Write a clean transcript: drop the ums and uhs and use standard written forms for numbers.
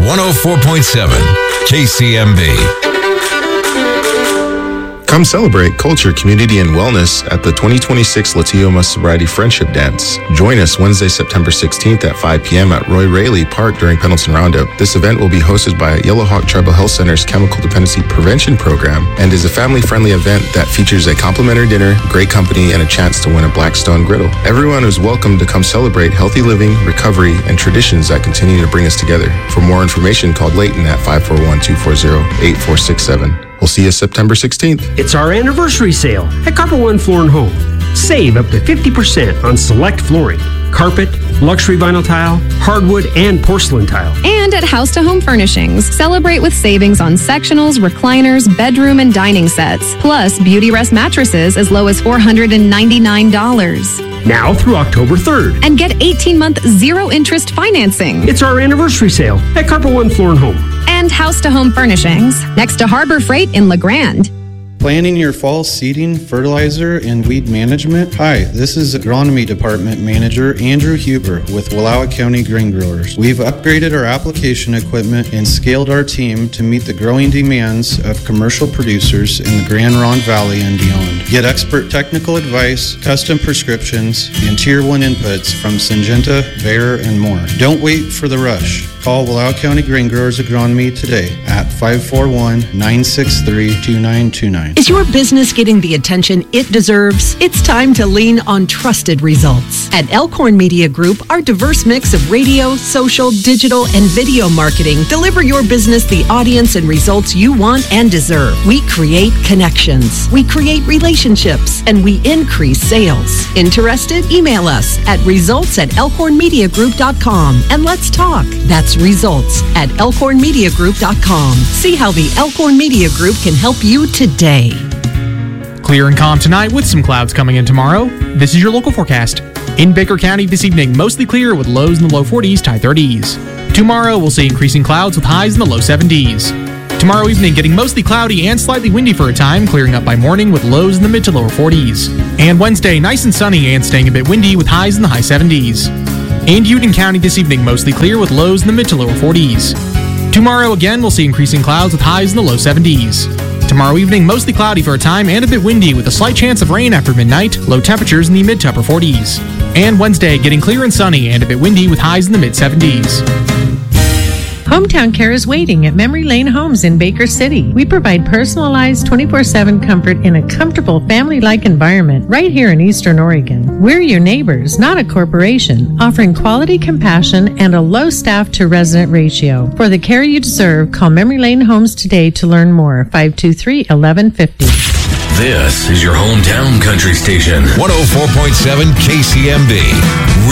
104.7 KCMB. Come celebrate culture, community, and wellness at the 2026 Latioma Sobriety Friendship Dance. Join us Wednesday, September 16th at 5 p.m. at Roy Raley Park during Pendleton Roundup. This event will be hosted by Yellowhawk Tribal Health Center's Chemical Dependency Prevention Program and is a family-friendly event that features a complimentary dinner, great company, and a chance to win a Blackstone griddle. Everyone is welcome to come celebrate healthy living, recovery, and traditions that continue to bring us together. For more information, call Leighton at 541-240-8467. We'll see you September 16th. It's our anniversary sale at Carpet One Floor and Home. Save up to 50% on select flooring, carpet, luxury vinyl tile, hardwood, and porcelain tile. And at House to Home Furnishings, celebrate with savings on sectionals, recliners, bedroom, and dining sets, plus Beauty Rest mattresses as low as $499. Now through October 3rd. And get 18-month zero-interest financing. It's our anniversary sale at Carpet One Floor and Home. And House to Home Furnishings, next to Harbor Freight in La Grande. Planning your fall seeding, fertilizer, and weed management? Hi, this is Agronomy Department Manager Andrew Huber with Wallowa County Grain Growers. We've upgraded our application equipment and scaled our team to meet the growing demands of commercial producers in the Grand Ronde Valley and beyond. Get expert technical advice, custom prescriptions, and Tier 1 inputs from Syngenta, Bayer, and more. Don't wait for the rush. Call Wallowa County Grain Growers Agronomy today at 541-963-2929. Is your business getting the attention it deserves? It's time to lean on trusted results. At Elkhorn Media Group, our diverse mix of radio, social, digital, and video marketing deliver your business the audience and results you want and deserve. We create connections, we create relationships, and we increase sales. Interested? Email us at results@elkhornmediagroup.com and let's talk. That's results@elkhornmediagroup.com. See how the Elkhorn Media Group can help you today. Clear and calm tonight with some clouds coming in tomorrow. This is your local forecast. In Baker County this evening, mostly clear with lows in the low 40s to high 30s. Tomorrow, we'll see increasing clouds with highs in the low 70s. Tomorrow evening, getting mostly cloudy and slightly windy for a time, clearing up by morning with lows in the mid to lower 40s. And Wednesday, nice and sunny and staying a bit windy with highs in the high 70s. In Union County this evening, mostly clear with lows in the mid to lower 40s. Tomorrow, again, we'll see increasing clouds with highs in the low 70s. Tomorrow evening, mostly cloudy for a time and a bit windy with a slight chance of rain after midnight, low temperatures in the mid to upper 40s. And Wednesday, getting clear and sunny and a bit windy with highs in the mid 70s. Hometown Care is waiting at Memory Lane Homes in Baker City. We provide personalized 24/7 comfort in a comfortable family-like environment right here in Eastern Oregon. We're your neighbors, not a corporation, offering quality compassion and a low staff to resident ratio. For the care you deserve, call Memory Lane Homes today to learn more. 523-1150. This is your hometown country station, 104.7 KCMB.